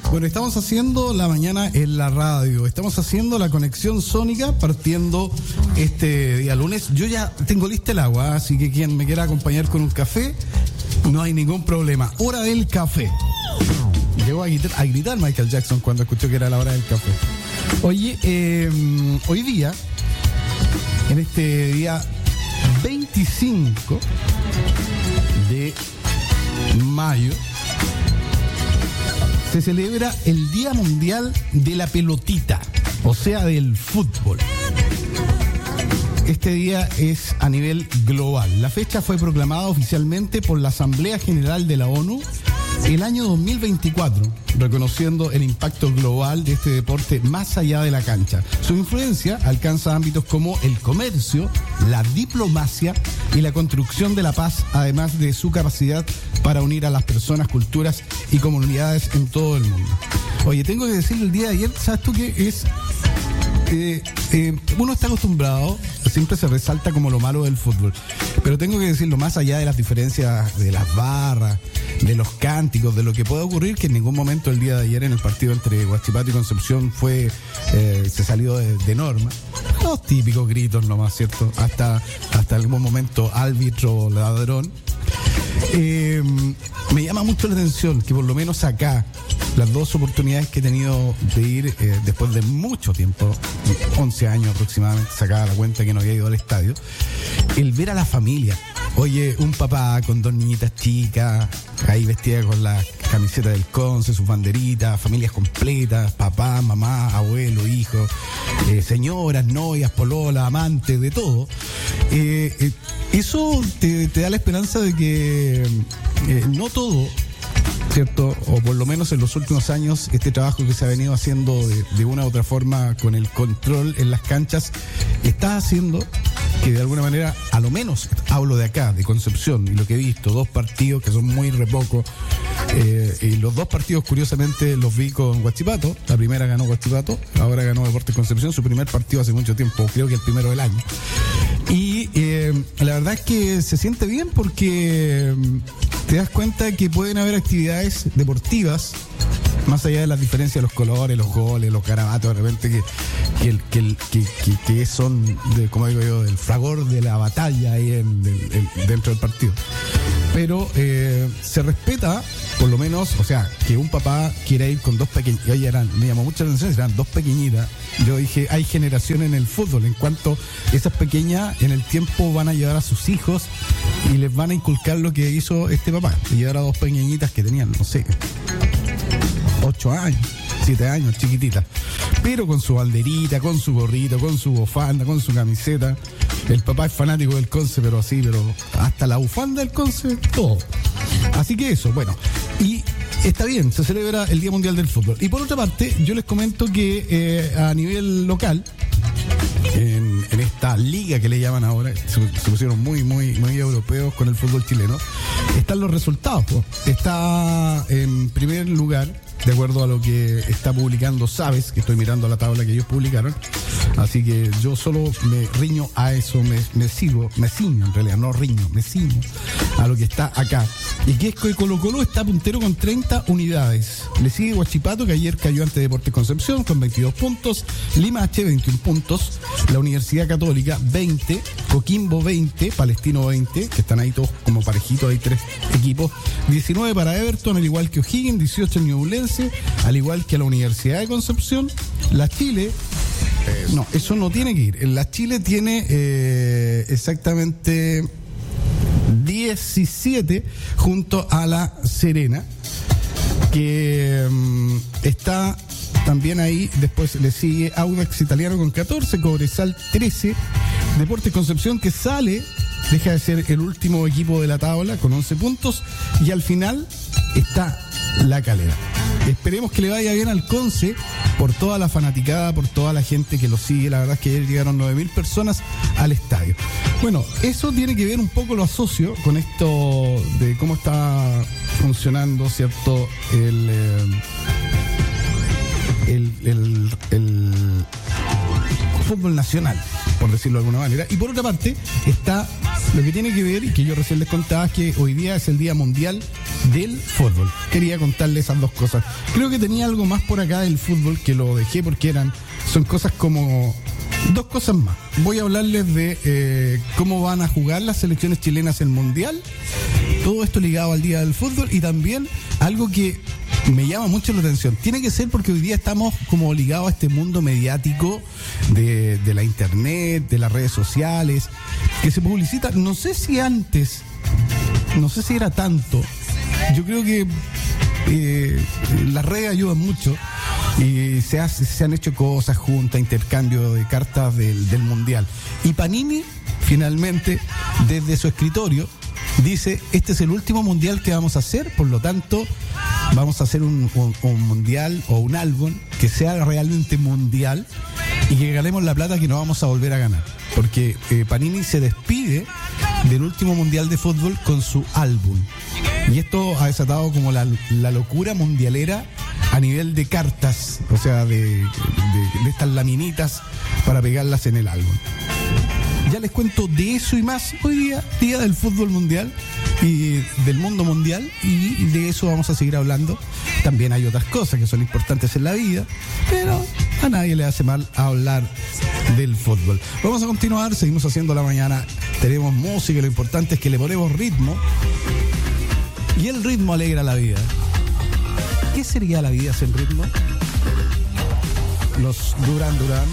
Bueno, estamos haciendo la mañana en la radio. Estamos haciendo la conexión sónica partiendo este día lunes. Yo ya tengo lista el agua, así que quien me quiera acompañar con un café, no hay ningún problema. Hora del café. Llegó a gritar Michael Jackson cuando escuchó que era la hora del café. Oye, hoy día, en este día 25 de mayo, se celebra el Día Mundial de la Pelotita, o sea, del fútbol. Este día es a nivel global. La fecha fue proclamada oficialmente por la Asamblea General de la ONU el año 2024, reconociendo el impacto global de este deporte más allá de la cancha. Su influencia alcanza ámbitos como el comercio, la diplomacia y la construcción de la paz, además de su capacidad para unir a las personas, culturas y comunidades en todo el mundo. Oye, tengo que decir, el día de ayer, ¿sabes tú qué es? Uno está acostumbrado, siempre se resalta como lo malo del fútbol, pero tengo que decirlo, más allá de las diferencias de las barras, de los cánticos, de lo que puede ocurrir, que en ningún momento el día de ayer en el partido entre Huachipato y Concepción se salió de norma. Los típicos gritos nomás, ¿cierto? Hasta algún momento árbitro, ladrón. Me llama mucho la atención que por lo menos acá, las dos oportunidades que he tenido de ir después de mucho tiempo, 11 años aproximadamente, sacaba la cuenta que no había ido al estadio, el ver a la familia. Oye, un papá con dos niñitas chicas, ahí vestida con la camiseta del Conce, sus banderitas, familias completas, papá, mamá, abuelo, hijo, señoras, novias, pololas, amantes, de todo. Eso te da la esperanza de que no todo, ¿cierto? O por lo menos en los últimos años, este trabajo que se ha venido haciendo de una u otra forma con el control en las canchas, está haciendo que de alguna manera, a lo menos hablo de acá, de Concepción, y lo que he visto, dos partidos que son muy re poco, y los dos partidos curiosamente los vi con Huachipato. La primera ganó Huachipato, ahora ganó Deportes Concepción, su primer partido hace mucho tiempo, creo que el primero del año. Y la verdad es que se siente bien porque te das cuenta que pueden haber actividades deportivas más allá de las diferencias de los colores, los goles, los garabatos, de repente que son, como digo yo, el fragor de la batalla ahí dentro del partido. Pero se respeta, por lo menos, o sea, que un papá quiera ir con dos pequeñitas. Oye, me llamó mucho la atención, eran dos pequeñitas. Yo dije, hay generación en el fútbol, en cuanto esas pequeñas en el tiempo van a llevar a sus hijos y les van a inculcar lo que hizo este papá, de llevar a dos pequeñitas que tenían, no sé, 8 años, 7 años, chiquititas, pero con su banderita, con su gorrito, con su bufanda, con su camiseta. El papá es fanático del Conce, pero hasta la bufanda del Conce, todo. Así que eso, bueno, y está bien, se celebra el Día Mundial del Fútbol. Y por otra parte, yo les comento que a nivel local, en esta liga que le llaman ahora, se pusieron muy europeos con el fútbol chileno, están los resultados, pues. Está en primer lugar, de acuerdo a lo que está publicando Sabes, que estoy mirando la tabla que ellos publicaron, así que yo solo me riño a eso, me ciño en realidad, no riño, me ciño a lo que está acá. Y que es que Colo-Colo está puntero con 30 unidades. Le sigue Huachipato, que ayer cayó ante Deportes Concepción con 22 puntos, Limache 21 puntos, la Universidad Católica 20, Coquimbo 20, Palestino 20, que están ahí todos como parejitos, hay 3 equipos, 19 para Everton, al igual que O'Higgins, 18 Ñublense, al igual que la Universidad de Concepción. La Chile, no, eso no tiene que ir. La Chile tiene exactamente 17 junto a la Serena, que está también ahí. Después le sigue Audax Italiano con 14, Cobresal 13, Deportes Concepción, que deja de ser el último equipo de la tabla con 11 puntos, y al final está La Calera. Esperemos que le vaya bien al Conce, por toda la fanaticada, por toda la gente que lo sigue. La verdad es que ayer llegaron 9.000 personas al estadio. Bueno, eso tiene que ver un poco, lo asocio con esto de cómo está funcionando, ¿cierto? El fútbol nacional, por decirlo de alguna manera. Y por otra parte está lo que tiene que ver, y que yo recién les contaba, es que hoy día es el Día Mundial del Fútbol. Quería contarles esas dos cosas. Creo que tenía algo más por acá del fútbol que lo dejé porque son cosas como dos cosas más. Voy a hablarles de cómo van a jugar las selecciones chilenas el Mundial. Todo esto ligado al Día del Fútbol, y también algo que me llama mucho la atención. Tiene que ser porque hoy día estamos como ligados a este mundo mediático de la internet, de las redes sociales, que se publicita. No sé si antes, no sé si era tanto. Yo creo que las redes ayudan mucho y se han hecho cosas juntas, intercambio de cartas del Mundial. Y Panini, finalmente, desde su escritorio, dice: este es el último Mundial que vamos a hacer, por lo tanto vamos a hacer un Mundial o un álbum que sea realmente mundial y que ganemos la plata que no vamos a volver a ganar. Porque Panini se despide del último Mundial de fútbol con su álbum. Y esto ha desatado como la locura mundialera a nivel de cartas, o sea, de estas laminitas para pegarlas en el álbum. Ya les cuento de eso y más hoy día, Día del Fútbol Mundial y del mundo mundial, y de eso vamos a seguir hablando. También hay otras cosas que son importantes en la vida, pero a nadie le hace mal hablar del fútbol. Vamos a continuar, seguimos haciendo la mañana, tenemos música, lo importante es que le ponemos ritmo, y el ritmo alegra la vida. ¿Qué sería la vida sin ritmo? Los Duran Duran